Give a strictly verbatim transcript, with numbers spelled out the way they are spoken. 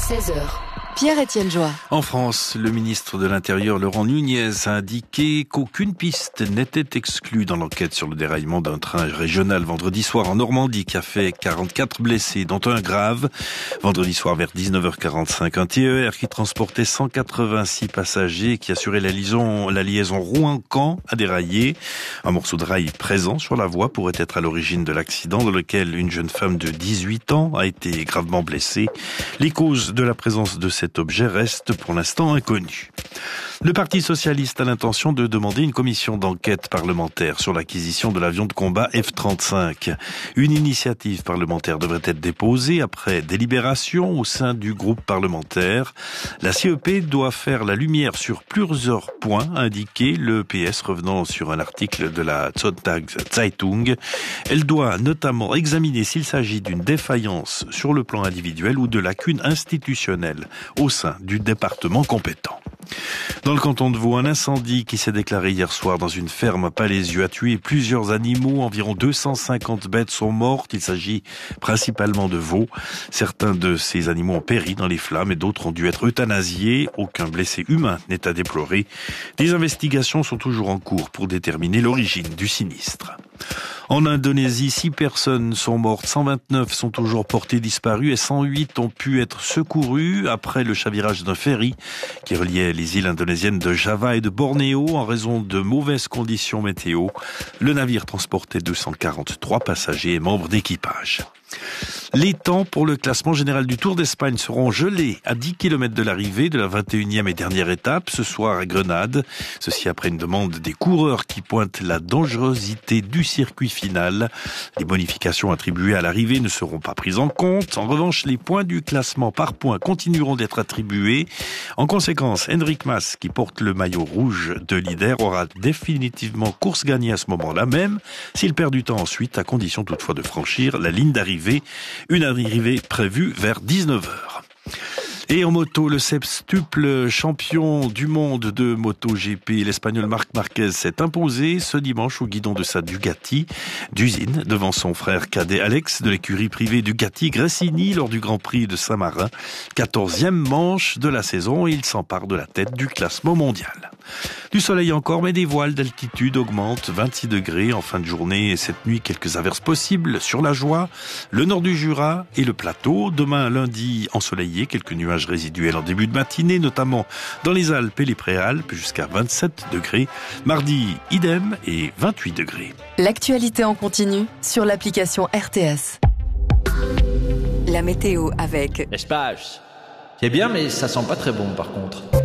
seize heures. Pierre-Étienne Joie. En France, le ministre de l'Intérieur, Laurent Nunez, a indiqué qu'aucune piste n'était exclue dans l'enquête sur le déraillement d'un train régional vendredi soir en Normandie qui a fait quarante-quatre blessés, dont un grave. Vendredi soir vers dix-neuf heures quarante-cinq, un T E R qui transportait cent quatre-vingt-six passagers et qui assurait la liaison, la liaison Rouen-Caen a déraillé. Un morceau de rail présent sur la voie pourrait être à l'origine de l'accident dans lequel une jeune femme de dix-huit ans a été gravement blessée. Les causes de la présence de cette Cet objet reste pour l'instant inconnu. Le Parti socialiste a l'intention de demander une commission d'enquête parlementaire sur l'acquisition de l'avion de combat F trente-cinq. Une initiative parlementaire devrait être déposée après délibération au sein du groupe parlementaire. La C E P doit faire la lumière sur plusieurs points, a indiqué le P S revenant sur un article de la Sonntagszeitung. Elle doit notamment examiner s'il s'agit d'une défaillance sur le plan individuel ou de lacunes institutionnelles au sein du département compétent. Dans le canton de Vaud, un incendie qui s'est déclaré hier soir dans une ferme à Palaisieux a tué plusieurs animaux. Environ deux cent cinquante bêtes sont mortes. Il s'agit principalement de veaux. Certains de ces animaux ont péri dans les flammes et d'autres ont dû être euthanasiés. Aucun blessé humain n'est à déplorer. Des investigations sont toujours en cours pour déterminer l'origine du sinistre. En Indonésie, six personnes sont mortes, cent vingt-neuf sont toujours portées disparues et cent huit ont pu être secourues après le chavirage d'un ferry qui reliait les îles indonésiennes de Java et de Bornéo en raison de mauvaises conditions météo. Le navire transportait deux cent quarante-trois passagers et membres d'équipage. Les temps pour le classement général du Tour d'Espagne seront gelés à dix kilomètres de l'arrivée de la vingt et unième et dernière étape ce soir à Grenade. Ceci après une demande des coureurs qui pointent la dangerosité du circuit final. Les bonifications attribuées à l'arrivée ne seront pas prises en compte. En revanche, les points du classement par points continueront d'être attribués. En conséquence, Enric Mas, qui porte le maillot rouge de leader, aura définitivement course gagnée à ce moment-là même, s'il perd du temps ensuite, à condition toutefois de franchir la ligne d'arrivée. Une arrivée prévue vers dix-neuf heures. Et en moto, le septuple champion du monde de MotoGP, l'Espagnol Marc Marquez, s'est imposé ce dimanche au guidon de sa Ducati d'usine devant son frère cadet Alex de l'écurie privée Ducati Gresini lors du Grand Prix de Saint-Marin. quatorzième manche de la saison et il s'empare de la tête du classement mondial. Du soleil encore, mais des voiles d'altitude augmentent, vingt-six degrés en fin de journée et cette nuit quelques averses possibles sur la Joie, le nord du Jura et le plateau. Demain lundi ensoleillé, quelques nuages résiduels en début de matinée, notamment dans les Alpes et les Préalpes, jusqu'à vingt-sept degrés. Mardi, idem et vingt-huit degrés. L'actualité en continu sur l'application R T S. La météo avec Espace. C'est bien, mais ça sent pas très bon par contre.